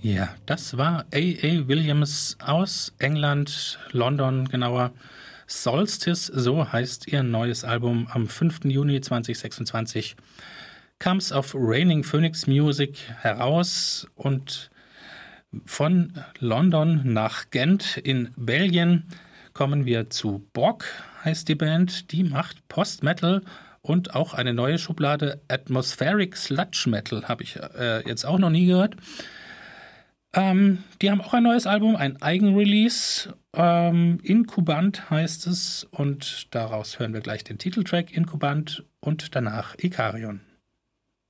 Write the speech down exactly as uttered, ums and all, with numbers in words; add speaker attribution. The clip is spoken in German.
Speaker 1: Ja, das war A A. Williams aus England, London genauer. Solstice, so heißt ihr neues Album. Am fünften Juni zweitausendsechsundzwanzig kam es auf Raining Phoenix Music heraus und von London nach Gent in Belgien kommen wir zu Borg, heißt die Band. Die macht Post-Metal und auch eine neue Schublade Atmospheric Sludge Metal, habe ich äh, jetzt auch noch nie gehört. Ähm, die haben auch ein neues Album, ein Eigenrelease. Ähm, Inkubant heißt es und daraus hören wir gleich den Titeltrack Inkubant und danach Ikarion.